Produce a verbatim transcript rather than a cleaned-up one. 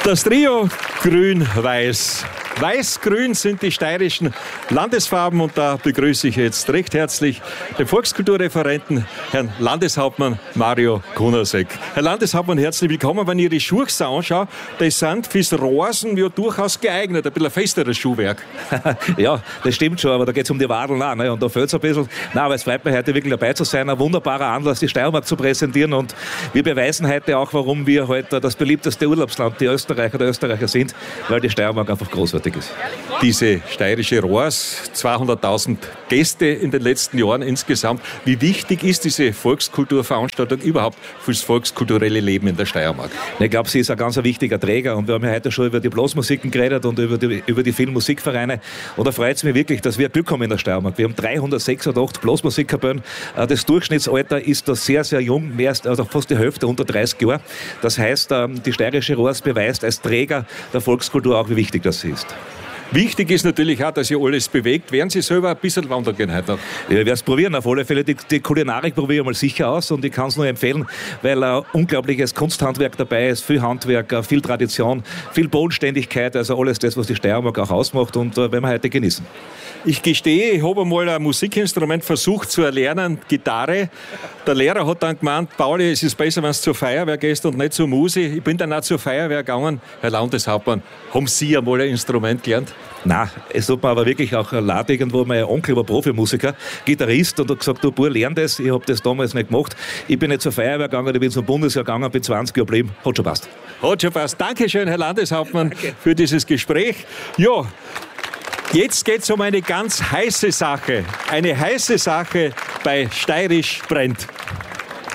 Das Trio Grün-Weiß. Weiß-Grün sind die steirischen Landesfarben und da begrüße ich jetzt recht herzlich den Volkskulturreferenten, Herrn Landeshauptmann Mario Kunasek. Herr Landeshauptmann, herzlich willkommen. Wenn ich Ihre Schuhe anschaue, die sind fürs Rasen ja durchaus geeignet, ein bisschen ein festeres Schuhwerk. Ja, das stimmt schon, aber da geht es um die Wadeln auch, ne? Und da fehlt es ein bisschen. Nein, aber es freut mich heute wirklich dabei zu sein. Ein wunderbarer Anlass, die Steiermark zu präsentieren und wir beweisen heute auch, warum wir heute das beliebteste Urlaubsland, die Österreicher der Österreicher sind, weil die Steiermark einfach großartig ist. Diese steirische Rohrs, zweihunderttausend Gäste in den letzten Jahren insgesamt. Wie wichtig ist diese Volkskulturveranstaltung überhaupt fürs volkskulturelle Leben in der Steiermark? Ich glaube, sie ist ein ganz wichtiger Träger und wir haben ja heute schon über die Blasmusiken geredet und über die, über die vielen Musikvereine und da freut es mich wirklich, dass wir Glück haben in der Steiermark. Wir haben dreihundertsechsundachtzig Blasmusikkapellen. Das Durchschnittsalter ist da sehr, sehr jung, mehr als, also fast die Hälfte unter dreißig Jahre. Das heißt, die steirische Rohrs beweist als Träger der Volkskultur auch, wie wichtig das ist. Wichtig ist natürlich auch, dass ihr alles bewegt. Werden Sie selber ein bisschen wandern gehen heute noch? Ja, ich werde es probieren. Auf alle Fälle, die, die Kulinarik probiere ich mal sicher aus und ich kann es nur empfehlen, weil ein unglaubliches Kunsthandwerk dabei ist, viel Handwerk, viel Tradition, viel Bodenständigkeit, also alles das, was die Steiermark auch ausmacht und äh, werden wir heute genießen. Ich gestehe, ich habe einmal ein Musikinstrument versucht zu erlernen, Gitarre. Der Lehrer hat dann gemeint, Pauli, es ist besser, wenn du zur Feuerwehr gehst und nicht zur Musi. Ich bin dann auch zur Feuerwehr gegangen. Herr Landeshauptmann, haben Sie einmal ein Instrument gelernt? Nein, es tut mir aber wirklich auch leid, irgendwo mein Onkel war Profimusiker, Gitarrist und hat gesagt, du Bub, lern das. Ich habe das damals nicht gemacht. Ich bin nicht zur Feuerwehr gegangen, ich bin zum Bundesheer gegangen, bin zwanzig Jahre geblieben. Hat schon passt. Hat schon passt. Dankeschön, Herr Landeshauptmann, Danke. für dieses Gespräch. Ja, jetzt geht es um eine ganz heiße Sache. Eine heiße Sache bei Steirisch brennt.